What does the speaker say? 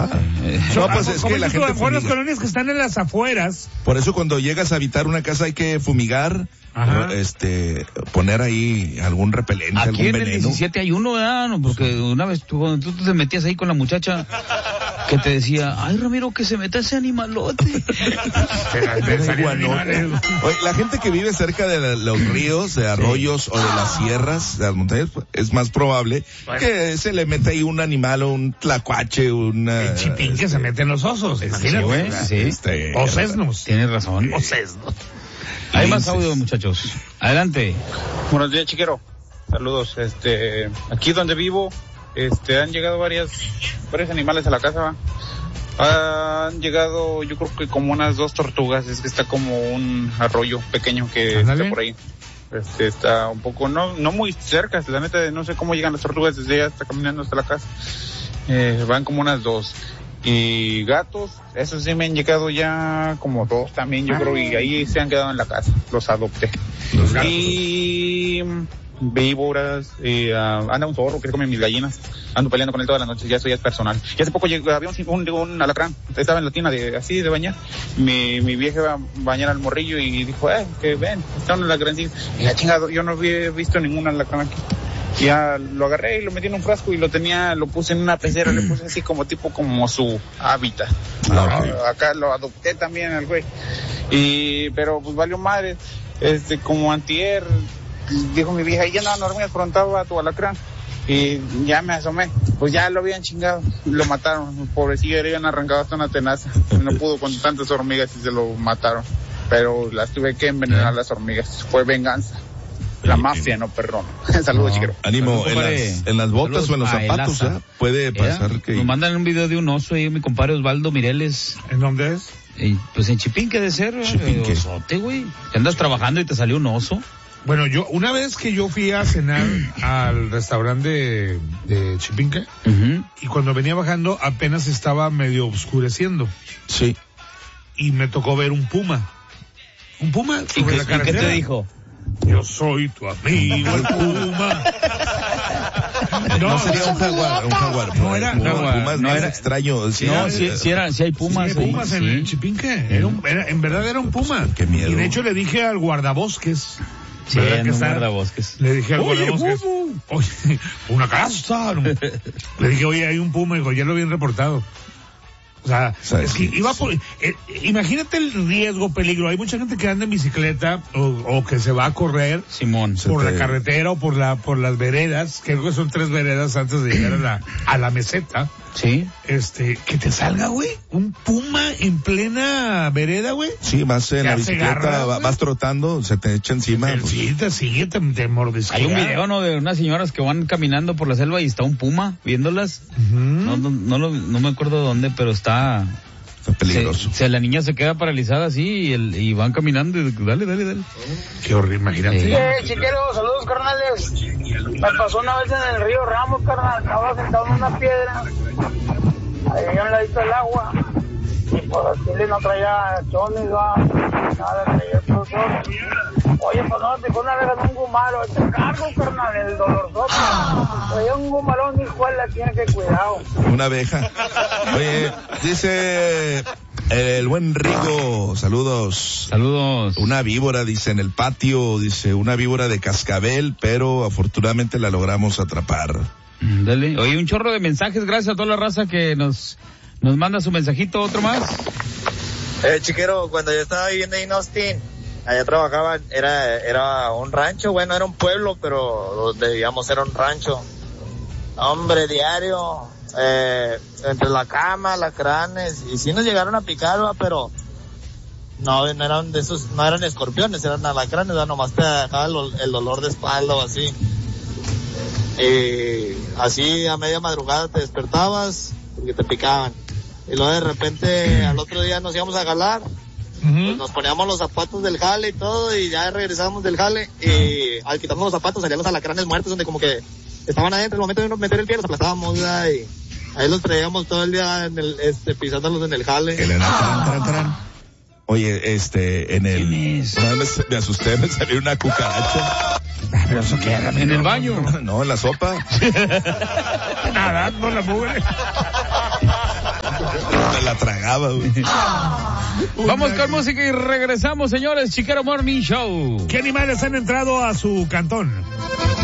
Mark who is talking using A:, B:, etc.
A: No, pues es que la gente
B: fumiga. Las colonias que están en las afueras.
A: Por eso cuando llegas a habitar una casa hay que fumigar. Ajá. Poner ahí algún repelente,
C: aquí
A: algún veneno.
C: Aquí en el 17 hay uno, ¿verdad? No, porque una vez cuando tú te metías ahí con la muchacha que te decía, ay, Ramiro, que se meta ese animalote.
A: Oye, la gente que vive cerca de los ríos, de arroyos o de las sierras, de las montañas, es más probable que se le meta ahí un animal o un tlacuache,
B: el chipín que se mete en los osos, imagínate.
C: Sí,
B: o sesnos.
C: Tienes razón.
B: O sesnos.
C: Hay más audio, muchachos. Adelante.
D: Buenos días, chiquero. Saludos. Aquí donde vivo, han llegado varios animales a la casa. Han llegado, yo creo que como unas 2 tortugas. Es que está como un arroyo pequeño que está por ahí. Está un poco, no muy cerca. La neta, no sé cómo llegan las tortugas desde allá hasta caminando hasta la casa. Van como unas 2. Y gatos, esos sí me han llegado ya como 2 también, yo creo, y ahí se han quedado en la casa, los adopté. Y víboras, anda un zorro que come mis gallinas, ando peleando con él todas las noches, ya eso ya es personal. Y hace poco había un alacrán, estaba en la tina de bañar, mi vieja iba a bañar al morrillo y dijo, que ven, está un alacrancito. Y ya chingado, yo no había visto ningún alacrán aquí. Ya lo agarré y lo metí en un frasco y lo puse en una pecera, le puse así como su hábitat. Acá lo adopté también al güey. Pero pues valió madre, como antier, dijo mi vieja, y ya andaban hormigas afrontaba a tu alacrán. Y ya me asomé, pues ya lo habían chingado, lo mataron, pobrecillo, le habían arrancado hasta una tenaza, no pudo con tantas hormigas y se lo mataron. Pero las tuve que envenenar las hormigas, fue venganza. La mafia no perdona. Saludos, chiquero.
A: Ánimo, en las botas o en los zapatos, puede pasar que...
C: Nos mandan un video de un oso ahí, mi compadre Osvaldo Mireles.
B: ¿En dónde es?
C: Pues en Chipinque de ser, osote, güey. Andas trabajando y te salió un oso.
B: Bueno, una vez que yo fui a cenar al restaurante de Chipinque, y cuando venía bajando apenas estaba medio oscureciendo.
A: Sí.
B: Y me tocó ver un puma. ¿Un puma?
C: ¿Y qué te dijo?
B: Yo soy tu amigo, el puma.
A: No sería un jaguar.
B: No era.
A: No era extraño.
C: Sí hay pumas.
B: Sí hay pumas en el Chipinque. En verdad era un puma.
A: Qué miedo.
B: Y de hecho le dije al guardabosques.
C: Sí, en un guardabosques.
B: Le dije al guardabosques. Oye, una casa. Le dije, oye, hay un puma. Y digo, ya lo habían reportado. O sea, es que iba por... imagínate el riesgo, peligro. Hay mucha gente que anda en bicicleta o que se va a correr,
C: Simón,
B: por la carretera o por las veredas, que creo que son 3 veredas antes de llegar a la meseta.
C: Sí.
B: Que te salga, güey, un puma en plena vereda, güey.
A: Sí, vas en la bicicleta, vas trotando, se te echa encima.
B: Sí, te sigue, te mordisquea.
C: Hay un video, ¿no? De unas señoras que van caminando por la selva y está un puma viéndolas. No me acuerdo dónde, pero está
A: peligroso.
C: La niña se queda paralizada así y van caminando y dale.
B: Qué horrible, imagínate.
E: Chiquero, saludos, carnales. Me pasó una vez en el río Ramos, carnal. Estaba sentado en una piedra, ahí a un ladito del agua. Y pues así no traía chones, nada, traía el profesor. Oye, pues no, te fue una vez en un gumalo, te cargo, carnal, el dolorzote. Traía un gumalón, mi escuela, tiene que cuidado.
A: Una abeja. Oye, dice el buen Rigo, saludos. Una víbora, dice, en el patio, dice, una víbora de cascabel, pero afortunadamente la logramos atrapar.
C: Dale. Oye, un chorro de mensajes, gracias a toda la raza que nos manda su mensajito, otro más.
F: Chiquero, cuando yo estaba viviendo en Austin, allá trabajaba, era un rancho, bueno, era un pueblo, pero donde vivíamos era un rancho. Hombre, diario, entre la cama, alacranes, y sí nos llegaron a picar, pero no eran de esos, no eran escorpiones, eran alacranes, nomás te dejaba el dolor de espalda o así. Y así a media madrugada te despertabas porque te picaban. Y luego de repente al otro día nos íbamos a jalar, pues nos poníamos los zapatos del jale y todo, y ya regresábamos del jale, y al quitarnos los zapatos salían los alacranes muertos, donde como que estaban adentro. En el momento de meter el pie los aplastábamos, y ahí los traíamos todo el día pisándolos en el jale.
A: Oye, en el... Una vez me asusté, me salió una cucaracha.
C: ¿Pero eso qué era? ¿En el baño?
A: No, en la sopa.
B: Nadando la mugre.
A: la tragaba, güey.
C: Vamos con música y regresamos, señores. Chiquero Morning Show.
B: ¿Qué animales han entrado a su cantón?